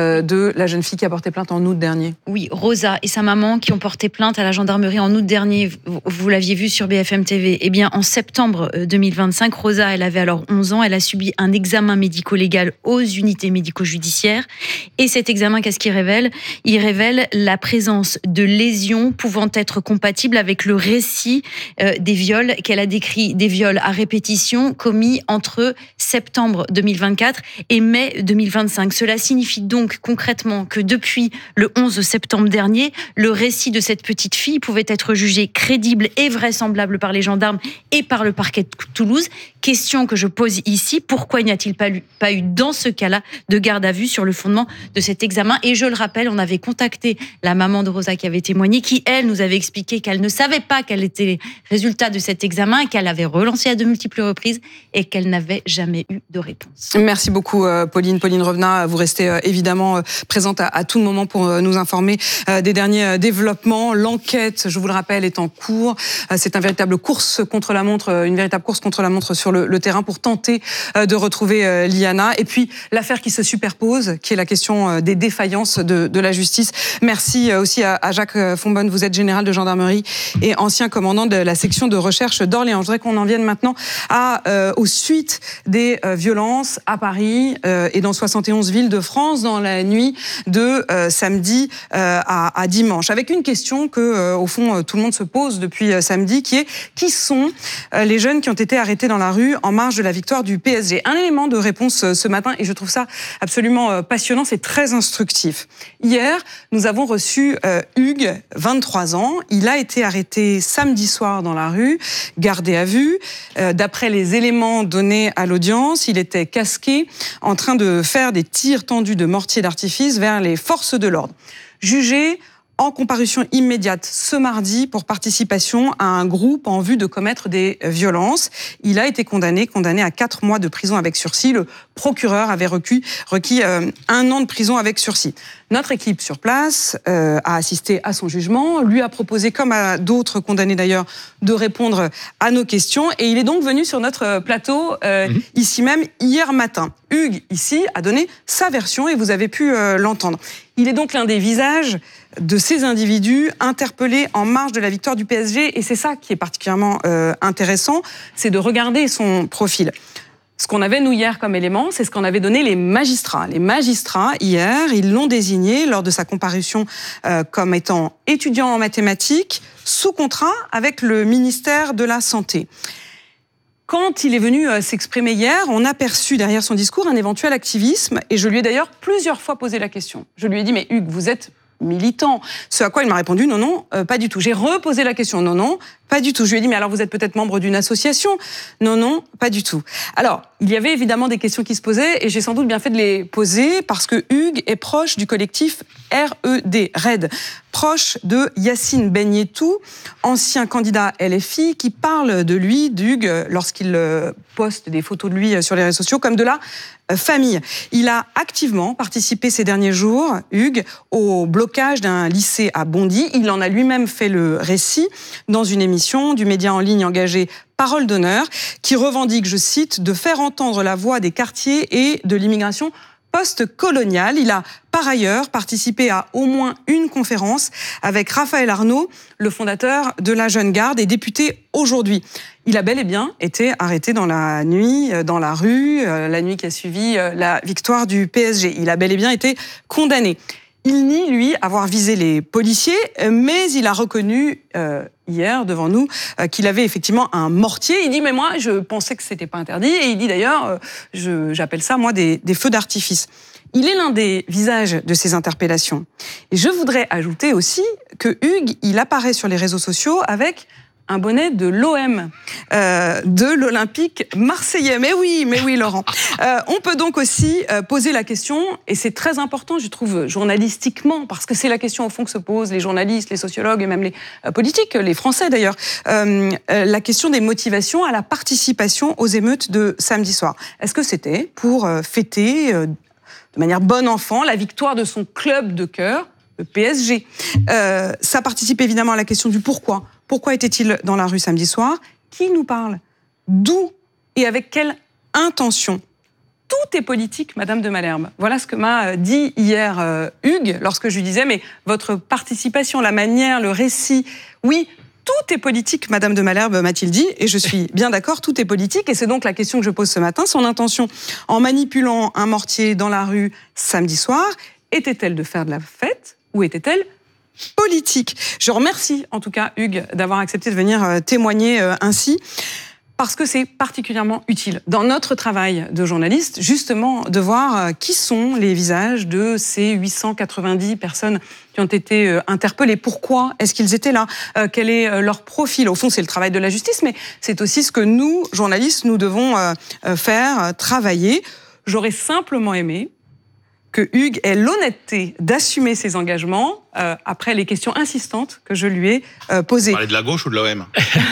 de la jeune fille qui a porté plainte en août dernier. Oui, Rosa et sa maman qui ont porté plainte à la gendarmerie en août dernier. Vous l'aviez vu sur BFM TV. Eh bien, en septembre 2025, Rosa, elle avait alors 11 ans. Elle a subi un examen médico-légal aux unités médico-judiciaires. Et cet examen, qu'est-ce qu'il révèle ? Il révèle la présence de lésions pouvant être compatibles avec le récit des viols qu'elle a décrit, des viols à répétition commis entre septembre 2024 et mai 2025. Cela signifie donc concrètement que depuis le 11 septembre dernier, le récit de cette petite fille pouvait être jugé crédible et vraisemblable par les gendarmes et par le parquet de Toulouse. Question que je pose ici, pourquoi n'y a-t-il pas eu dans ce cas-là de garde à vue sur le fondement de cet examen ? Et je le rappelle, on avait contacté la maman de Rosa qui avait témoigné, qui elle nous avait expliqué qu'elle ne savait pas quels étaient les résultats de cet examen, qu'elle avait relancé à de multiples reprises et qu'elle n'avait jamais eu de réponse. Merci beaucoup Pauline. Pauline Revenat, vous restez évidemment présente à tout moment pour nous informer des derniers développements. L'enquête, je vous le rappelle, est en cours. C'est une véritable course contre la montre sur le terrain pour tenter de retrouver Liana. Et puis l'affaire qui se superpose, qui est la question des défaillances de la justice. Merci aussi à Jacques Fonbonne. Vous êtes général de gendarmerie et ancien commandant de la section de recherche d'Orléans. Je voudrais qu'on en vienne maintenant aux suites des violences à Paris et dans 71 villes de France dans la nuit de samedi à dimanche, avec une question que, au fond, tout le monde se pose depuis samedi, qui est qui sont les jeunes qui ont été arrêtés dans la rue en marge de la victoire du PSG. Un élément de réponse ce matin, et je trouve ça absolument passionnant, c'est très instructif. Hier, nous avons reçu Hugues, 23 ans. Il a été arrêté samedi soir dans la rue, gardé à vue. D'après les éléments donnés à l'audience, il était casqué, en train de faire des tirs tendus de mortier d'artifice vers les forces de l'ordre. Jugé en comparution immédiate ce mardi pour participation à un groupe en vue de commettre des violences. Il a été condamné à 4 mois de prison avec sursis. Le procureur avait requis 1 an de prison avec sursis. Notre équipe sur place a assisté à son jugement, lui a proposé, comme à d'autres condamnés d'ailleurs, de répondre à nos questions. Et il est donc venu sur notre plateau, ici même, hier matin. Hugues, ici, a donné sa version et vous avez pu l'entendre. Il est donc l'un des visages de ces individus interpellés en marge de la victoire du PSG. Et c'est ça qui est particulièrement intéressant, c'est de regarder son profil. Ce qu'on avait, nous, hier, comme élément, c'est ce qu'en avaient donné les magistrats. Les magistrats, hier, ils l'ont désigné, lors de sa comparution, comme étant étudiant en mathématiques, sous contrat avec le ministère de la Santé. Quand il est venu s'exprimer hier, on a perçu derrière son discours un éventuel activisme, et je lui ai d'ailleurs plusieurs fois posé la question. Je lui ai dit, mais Hugues, vous êtes militant. Ce à quoi il m'a répondu, non, pas du tout. J'ai reposé la question, non, pas du tout. Je lui ai dit, mais alors vous êtes peut-être membre d'une association ? Non, pas du tout. Alors, il y avait évidemment des questions qui se posaient, et j'ai sans doute bien fait de les poser, parce que Hugues est proche du collectif RED, proche de Yacine Benyetou, ancien candidat LFI, qui parle de lui, d'Hugues, lorsqu'il poste des photos de lui sur les réseaux sociaux, comme de la famille. Il a activement participé ces derniers jours, Hugues, au blocage d'un lycée à Bondy. Il en a lui-même fait le récit dans une émission du média en ligne engagé Parole d'honneur, qui revendique, je cite, de faire entendre la voix des quartiers et de l'immigration post-coloniale. Il a par ailleurs participé à au moins une conférence avec Raphaël Arnaud, le fondateur de la Jeune Garde et député aujourd'hui. Il a bel et bien été arrêté dans la nuit, dans la rue, la nuit qui a suivi la victoire du PSG. Il a bel et bien été condamné. Il nie, lui, avoir visé les policiers, mais il a reconnu hier devant nous qu'il avait effectivement un mortier. Il dit mais moi je pensais que c'était pas interdit et il dit d'ailleurs j'appelle ça moi des feux d'artifice. Il est l'un des visages de ces interpellations. Et je voudrais ajouter aussi que Hugues, il apparaît sur les réseaux sociaux avec un bonnet de l'OM, de l'Olympique marseillais. Mais oui, Laurent. On peut donc aussi poser la question, et c'est très important, je trouve, journalistiquement, parce que c'est la question au fond que se posent les journalistes, les sociologues et même les politiques, les Français d'ailleurs, la question des motivations à la participation aux émeutes de samedi soir. Est-ce que c'était pour fêter de manière bonne enfant la victoire de son club de cœur, le PSG? Ça participe évidemment à la question du pourquoi. Pourquoi était-il dans la rue samedi soir? Qui nous parle? D'où et avec quelle intention? Tout est politique, Madame de Malherbe. Voilà ce que m'a dit hier Hugues, lorsque je lui disais, mais votre participation, la manière, le récit, oui, tout est politique, Madame de Malherbe, m'a-t-il dit, et je suis bien d'accord, tout est politique, et c'est donc la question que je pose ce matin. Son intention, en manipulant un mortier dans la rue samedi soir, était-elle de faire de la fête ou était-elle politique? Je remercie en tout cas Hugues d'avoir accepté de venir témoigner ainsi, parce que c'est particulièrement utile dans notre travail de journaliste, justement, de voir qui sont les visages de ces 890 personnes qui ont été interpellées. Pourquoi est-ce qu'ils étaient là? Quel est leur profil? Au fond, c'est le travail de la justice, mais c'est aussi ce que nous, journalistes, nous devons faire, travailler. J'aurais simplement aimé que Hugues ait l'honnêteté d'assumer ses engagements après les questions insistantes que je lui ai posées. Vous parlez de la gauche ou de l'OM?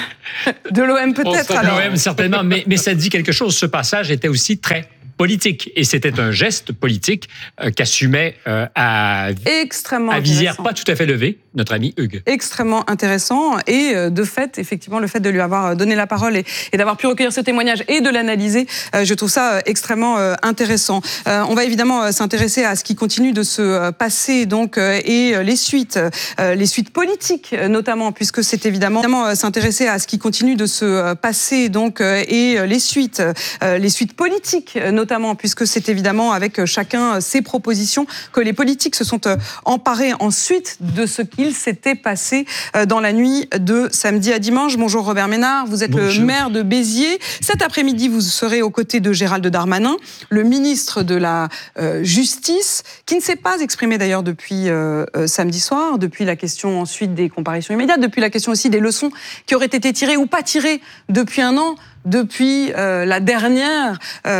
De l'OM peut-être. De l'OM certainement, mais ça dit quelque chose. Ce passage était aussi très politique. Et c'était un geste politique qu'assumait à visière pas tout à fait levée notre ami Hugues. Extrêmement intéressant. Et de fait, effectivement, le fait de lui avoir donné la parole et d'avoir pu recueillir ce témoignage et de l'analyser, je trouve ça extrêmement intéressant. On va évidemment s'intéresser à ce qui continue de se passer donc et les suites politiques notamment, puisque c'est évidemment s'intéresser à ce qui continue de se passer donc et les suites politiques notamment, puisque c'est évidemment avec chacun ses propositions que les politiques se sont emparés ensuite de ce qu'il s'était passé dans la nuit de samedi à dimanche. Bonjour Robert Ménard, vous êtes le maire de Béziers. Cet après-midi, vous serez aux côtés de Gérald Darmanin, le ministre de la Justice, qui ne s'est pas exprimé d'ailleurs depuis samedi soir, depuis la question ensuite des comparutions immédiates, depuis la question aussi des leçons qui auraient été tirées ou pas tirées depuis un an, depuis la dernière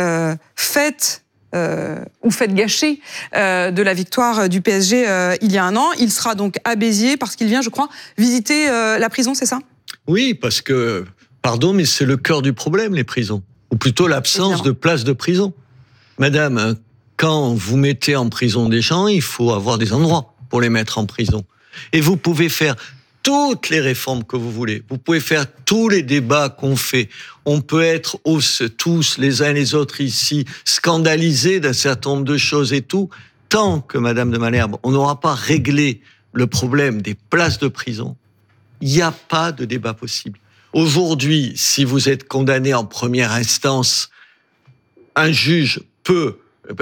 fête ou fête gâchée de la victoire du PSG il y a un an. Il sera donc à Béziers parce qu'il vient, je crois, visiter la prison, c'est ça? Oui, parce que, pardon, mais c'est le cœur du problème, les prisons. Ou plutôt l'absence de places de prison. Madame, quand vous mettez en prison des gens, il faut avoir des endroits pour les mettre en prison. Et vous pouvez faire toutes les réformes que vous voulez. Vous pouvez faire tous les débats qu'on fait. On peut être tous, les uns et les autres ici, scandalisés d'un certain nombre de choses et tout. Tant que, Madame de Malherbe, on n'aura pas réglé le problème des places de prison, il n'y a pas de débat possible. Aujourd'hui, si vous êtes condamné en première instance, un juge peut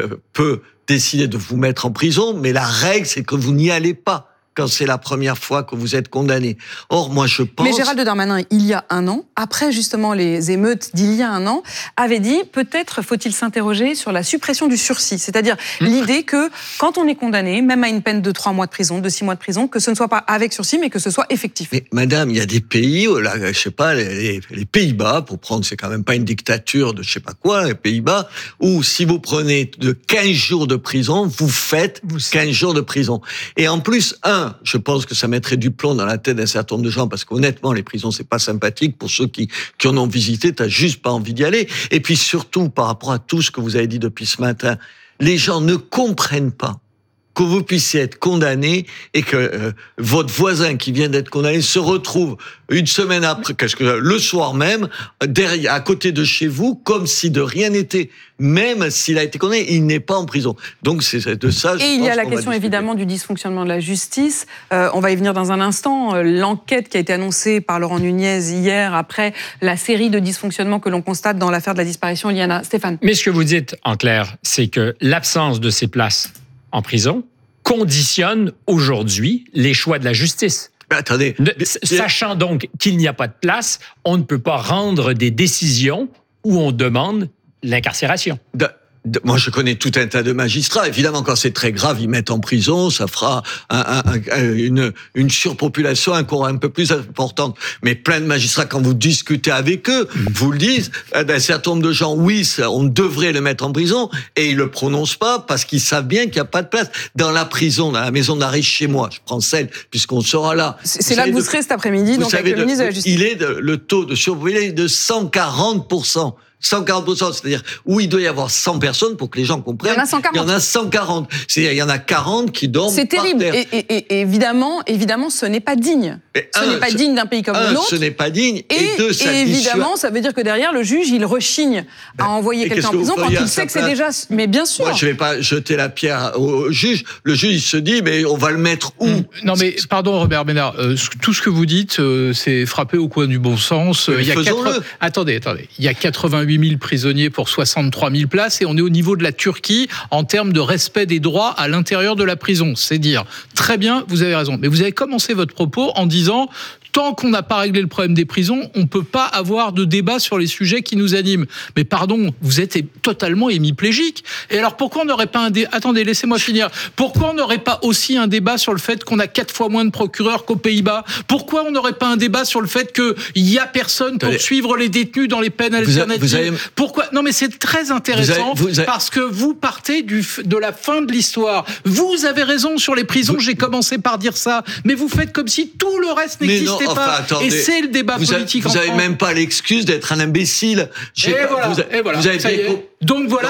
décider de vous mettre en prison, mais la règle, c'est que vous n'y allez pas quand c'est la première fois que vous êtes condamné. Or, moi, je pense... Mais Gérald Darmanin, il y a un an, après justement les émeutes d'il y a un an, avait dit peut-être faut-il s'interroger sur la suppression du sursis. C'est-à-dire l'idée que quand on est condamné, même à une peine de 3 mois de prison, de 6 mois de prison, que ce ne soit pas avec sursis, mais que ce soit effectif. Mais madame, il y a des pays, là, je sais pas, les Pays-Bas, pour prendre, c'est quand même pas une dictature de je sais pas quoi, les Pays-Bas, où si vous prenez de 15 jours de prison, vous faites 15 jours de prison. Et en plus, je pense que ça mettrait du plomb dans la tête d'un certain nombre de gens, parce qu'honnêtement, les prisons, c'est pas sympathique pour ceux qui en ont visité, t'as juste pas envie d'y aller. Et puis surtout, par rapport à tout ce que vous avez dit depuis ce matin, les gens ne comprennent pas que vous puissiez être condamné et que votre voisin qui vient d'être condamné se retrouve une semaine après, le soir même, derrière, à côté de chez vous, comme si de rien n'était. Même s'il a été condamné, il n'est pas en prison. Donc c'est de ça. Et il y a la question évidemment du dysfonctionnement de la justice. On va y venir dans un instant. L'enquête qui a été annoncée par Laurent Nunez hier après la série de dysfonctionnements que l'on constate dans l'affaire de la disparition Iliana. Stéphane. Mais ce que vous dites en clair, c'est que l'absence de ces places en prison conditionne aujourd'hui les choix de la justice. Attendez. Sachant donc qu'il n'y a pas de place, on ne peut pas rendre des décisions où on demande l'incarcération. Moi, je connais tout un tas de magistrats. Évidemment, quand c'est très grave, ils mettent en prison. Ça fera une surpopulation encore un peu plus importante. Mais plein de magistrats, quand vous discutez avec eux, vous le disent. Un certain nombre de gens, oui, on devrait le mettre en prison, et ils le prononcent pas parce qu'ils savent bien qu'il n'y a pas de place. Dans la prison, dans la maison d'arrêt chez moi, je prends celle, puisqu'on sera là. C'est là que vous serez cet après-midi, donc avec le ministre de la Justice. Le taux de surpopulation est de 140%. 140%, c'est-à-dire où il doit y avoir 100 personnes pour que les gens comprennent. Il y en a 140. Il y en a 140. C'est-à-dire il y en a 40 qui dorment C'est terrible. par terre. Et évidemment, ce n'est pas digne. Ce n'est pas digne d'un pays comme le nôtre. Ce n'est pas digne. Et deux, ça évidemment, ça veut dire que derrière, le juge, il rechigne à envoyer quelqu'un en prison quand il sait que c'est déjà... Mais bien sûr. Moi, je vais pas jeter la pierre au juge. Le juge, il se dit, mais on va le mettre où? Non, mais pardon, Robert Ménard, tout ce que vous dites, c'est frappé au coin du bon sens. Attendez. Il y a 88 000 prisonniers pour 63 000 places et on est au niveau de la Turquie en termes de respect des droits à l'intérieur de la prison. C'est dire, très bien, vous avez raison. Mais vous avez commencé votre propos en disant... Tant qu'on n'a pas réglé le problème des prisons, on ne peut pas avoir de débat sur les sujets qui nous animent. Mais pardon, vous êtes totalement hémiplégique. Et alors pourquoi on n'aurait pas un débat... Attendez, laissez-moi finir. Pourquoi on n'aurait pas aussi un débat sur le fait qu'on a 4 fois moins de procureurs qu'aux Pays-Bas? Pourquoi on n'aurait pas un débat sur le fait qu'il n'y a personne pour suivre les détenus dans les peines alternatives? Pourquoi? Non, mais c'est très intéressant parce que vous partez de la fin de l'histoire. Vous avez raison sur les prisons, j'ai commencé par dire ça. Mais vous faites comme si tout le reste n'existait pas. Attendez, et c'est le débat politique en France. Vous n'avez même pas l'excuse d'être un imbécile. Et voilà. Vous avez Donc voilà.